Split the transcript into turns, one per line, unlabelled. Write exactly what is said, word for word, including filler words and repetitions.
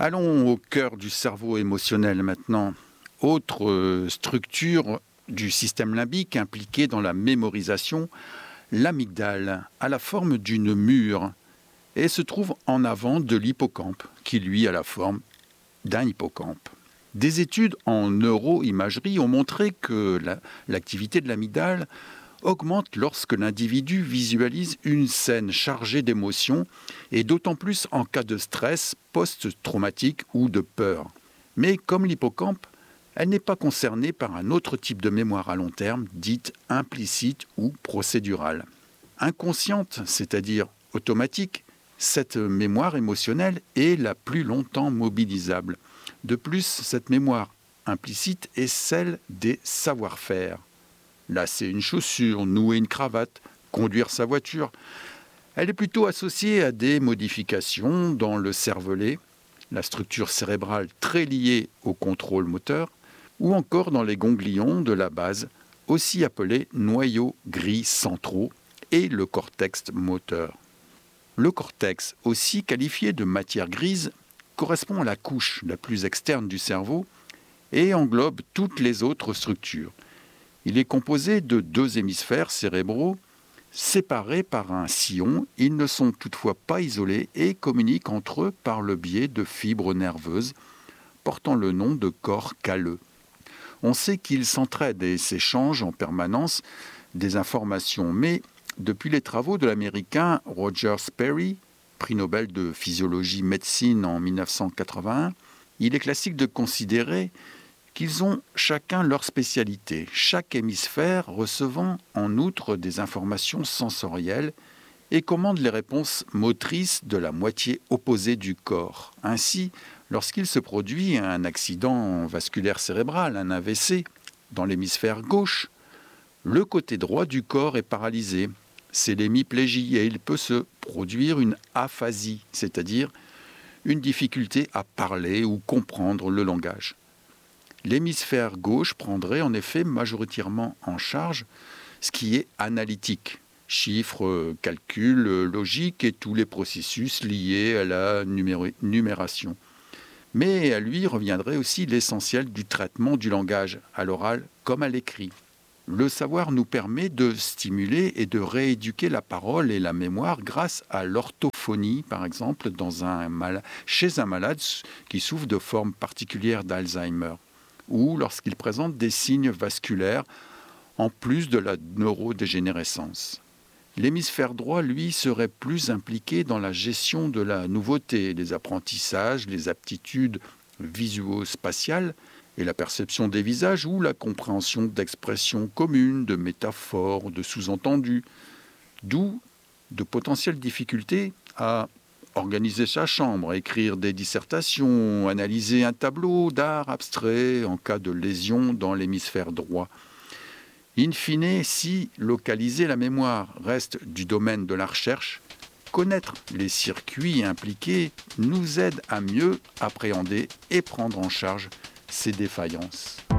Allons au cœur du cerveau émotionnel maintenant. Autre euh, structure du système limbique impliquée dans la mémorisation, l'amygdale a la forme d'une mûre et se trouve en avant de l'hippocampe, qui lui a la forme d'un hippocampe. Des études en neuroimagerie ont montré que la, l'activité de l'amygdale augmente lorsque l'individu visualise une scène chargée d'émotions et d'autant plus en cas de stress post-traumatique ou de peur. Mais comme l'hippocampe, elle n'est pas concernée par un autre type de mémoire à long terme, dite implicite ou procédurale. Inconsciente, c'est-à-dire automatique, cette mémoire émotionnelle est la plus longtemps mobilisable. De plus, cette mémoire implicite est celle des savoir-faire. Lasser une chaussure, nouer une cravate, conduire sa voiture. Elle est plutôt associée à des modifications dans le cervelet, la structure cérébrale très liée au contrôle moteur, ou encore dans les ganglions de la base, aussi appelés noyaux gris centraux, et le cortex moteur. Le cortex, aussi qualifié de matière grise, correspond à la couche la plus externe du cerveau et englobe toutes les autres structures. Il est composé de deux hémisphères cérébraux séparés par un sillon. Ils ne sont toutefois pas isolés et communiquent entre eux par le biais de fibres nerveuses portant le nom de corps calleux. On sait qu'ils s'entraident et s'échangent en permanence des informations, mais depuis les travaux de l'Américain Roger Sperry, prix Nobel de physiologie médecine en mille neuf cent quatre-vingt-un, il est classique de considérer qu'ils ont chacun leur spécialité, chaque hémisphère recevant en outre des informations sensorielles et commande les réponses motrices de la moitié opposée du corps. Ainsi, lorsqu'il se produit un accident vasculaire cérébral, un A V C, dans l'hémisphère gauche, le côté droit du corps est paralysé. C'est l'hémiplégie et il peut se produire une aphasie, c'est-à-dire une difficulté à parler ou comprendre le langage. L'hémisphère gauche prendrait en effet majoritairement en charge ce qui est analytique, chiffres, calculs, logique et tous les processus liés à la numé- numération. Mais à lui reviendrait aussi l'essentiel du traitement du langage, à l'oral comme à l'écrit. Le savoir nous permet de stimuler et de rééduquer la parole et la mémoire grâce à l'orthophonie, par exemple, dans un mal... chez un malade qui souffre de formes particulières d'Alzheimer, ou lorsqu'il présente des signes vasculaires, en plus de la neurodégénérescence. L'hémisphère droit, lui, serait plus impliqué dans la gestion de la nouveauté, les apprentissages, les aptitudes visuo-spatiales, et la perception des visages ou la compréhension d'expressions communes, de métaphores, de sous-entendus. D'où de potentielles difficultés à organiser sa chambre, écrire des dissertations, analyser un tableau d'art abstrait en cas de lésion dans l'hémisphère droit. In fine, si localiser la mémoire reste du domaine de la recherche, connaître les circuits impliqués nous aide à mieux appréhender et prendre en charge ces défaillances.